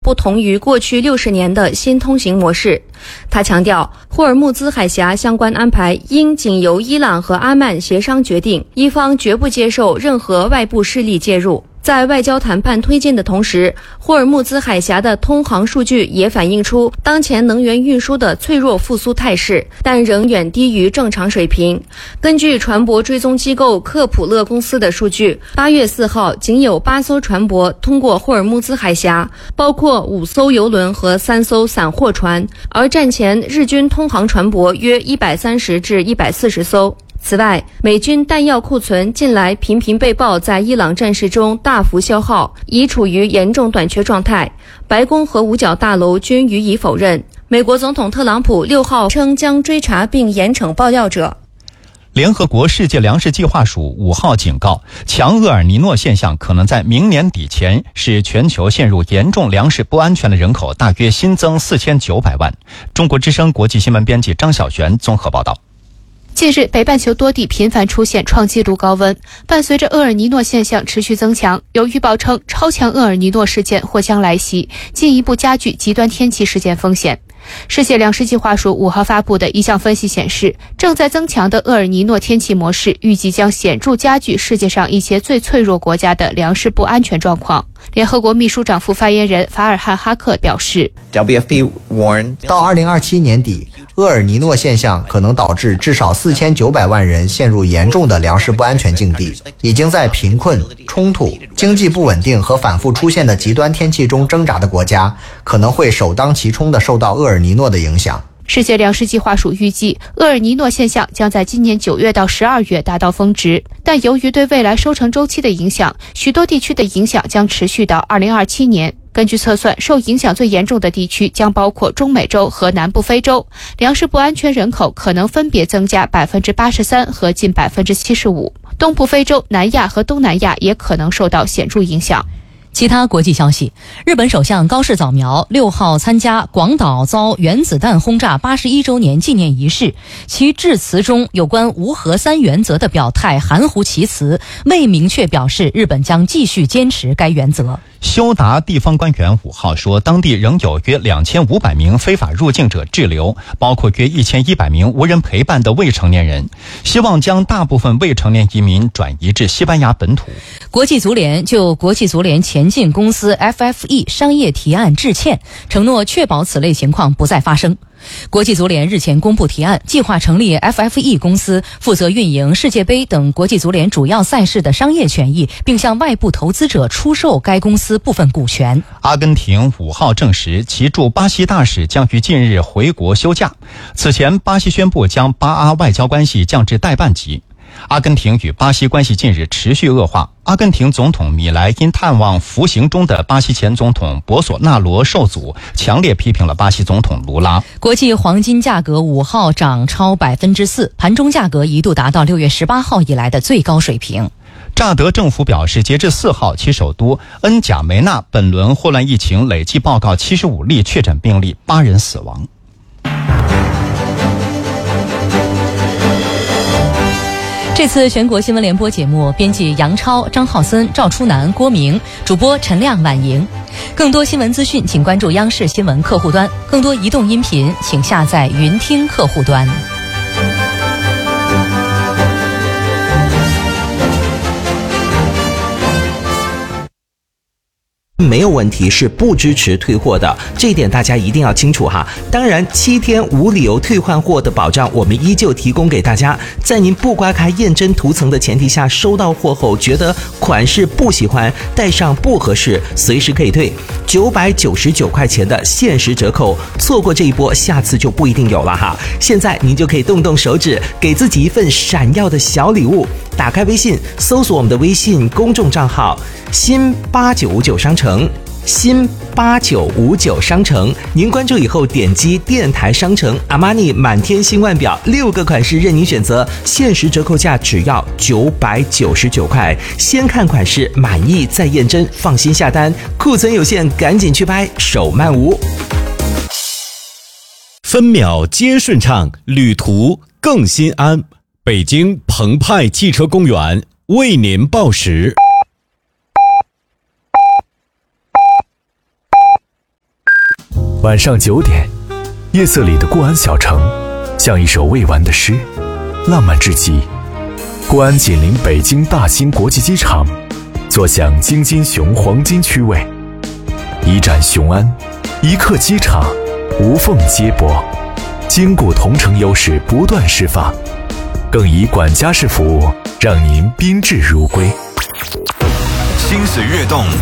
不同于过去60年的新通行模式。他强调，霍尔木兹海峡相关安排应仅由伊朗和阿曼协商决定，伊方绝不接受任何外部势力介入。在外交谈判推进的同时，霍尔木兹海峡的通航数据也反映出当前能源运输的脆弱复苏态势，但仍远低于正常水平。根据船舶追踪机构克普勒公司的数据，8月4号仅有8艘船舶通过霍尔木兹海峡，包括5艘油轮和3艘散货船，而战前日均通航船舶约130至140艘。此外，美军弹药库存近来频频被曝在伊朗战事中大幅消耗，已处于严重短缺状态。白宫和五角大楼均予以否认。美国总统特朗普6号称将追查并严惩爆料者。 联合国世界粮食计划署5号警告，强厄尔尼诺现象可能在明年底前使全球陷入严重粮食不安全的人口大约新增4900万。中国之声国际新闻编辑张小璇综合报道。 近日，北半球多地频繁出现创纪录高温，伴随着厄尔尼诺现象持续增强，有预报称超强厄尔尼诺事件或将来袭，进一步加剧极端天气事件风险。世界粮食计划署5号发布的一项分析显示，正在增强的厄尔尼诺天气模式预计将显著加剧世界上一些最脆弱国家的粮食不安全状况。联合国秘书长副发言人法尔汉哈克表示， WFP warned 到2027年底，厄尔尼诺现象可能导致至少4900万人陷入严重的粮食不安全境地。已经在贫困、冲突、经济不稳定和反复出现的极端天气中挣扎的国家，可能会首当其冲地受到厄尔尼诺的影响。 世界粮食计划署预计，厄尔尼诺现象将在今年9月到12月达到峰值，但由于对未来收成周期的影响，许多地区的影响将持续到2027年。根据测算，受影响最严重的地区将包括中美洲和南部非洲，粮食不安全人口可能分别增加83%和近75%。东部非洲、南亚和东南亚也可能受到显著影响。 其他国际消息，日本首相高市早苗6号参加广岛遭原子弹轰炸81周年纪念仪式，其致辞中有关无核三原则的表态含糊其辞，未明确表示日本将继续坚持该原则。 休达地方官员5号说，当地仍有约2500名非法入境者滞留，包括约1100名无人陪伴的未成年人，希望将大部分未成年移民转移至西班牙本土。 国际足联就国际足联前进公司 FFE 商业提案致歉，承诺确保此类情况不再发生。国际足联日前公布提案，计划成立 FFE 公司，负责运营世界杯等国际足联主要赛事的商业权益，并向外部投资者出售该公司部分股权。 阿根廷5号证实，其驻巴西大使将于近日回国休假。此前，巴西宣布将巴阿外交关系降至代办级。阿根廷与巴西关系近日持续恶化，阿根廷总统米莱因探望服刑中的巴西前总统博索纳罗受阻，强烈批评了巴西总统卢拉。 国际黄金价格5号涨超4%，盘中价格一度达到6月18号以来的最高水平。 乍得政府表示，截至4号，其首都恩贾梅纳本轮霍乱疫情累计报告75例确诊病例，8人死亡。 这次全国新闻联播节目，编辑杨超、张浩森、赵初南、郭明，主播陈亮、婉莹。更多新闻资讯，请关注央视新闻客户端；更多移动音频，请下载云听客户端。 没有问题，是不支持退货的，这一点大家一定要清楚哈。当然，7天无理由退换货的保障，我们依旧提供给大家。在您不刮开验真涂层的前提下，收到货后觉得款式不喜欢，带上不合适，随时可以退。999块钱的限时折扣，错过这一波，下次就不一定有了哈。现在您就可以动动手指，给自己一份闪耀的小礼物。打开微信，搜索我们的微信公众账号新8959商城，新8959商城，您关注以后点击电台商城，阿玛尼满天星腕表6个款式任您选择，限时折扣价只要999块，先看款式满意再验真，放心下单，库存有限，赶紧去拍，手慢无。 分秒皆顺畅，旅途更心安。北京澎湃汽车公园为您报时。 晚上9点，夜色里的固安小城像一首未完的诗，浪漫至极。固安紧邻北京大兴国际机场，坐享京津雄黄金区位，一站雄安，一刻机场，无缝接驳，坚固同城优势不断释放，更以管家式服务让您宾至如归。 心随跃动，